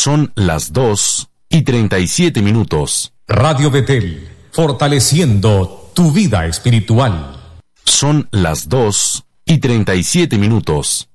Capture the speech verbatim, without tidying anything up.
Son las dos y treinta y siete minutos. Radio Betel, fortaleciendo tu vida espiritual. Son las dos y treinta y siete minutos.